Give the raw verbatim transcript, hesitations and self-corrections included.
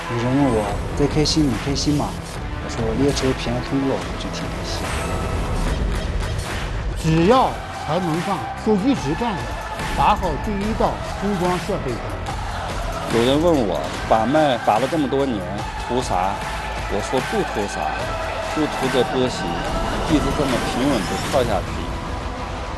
有人问我在开心，你开心吗？我说列车平安通过，我就挺开心。 只要还能干，就一直干着，打好第一道封装设备。 有人问我把脉把了这么多年，图啥？我说不图啥，就图这波形，一直这么平稳的跳下去。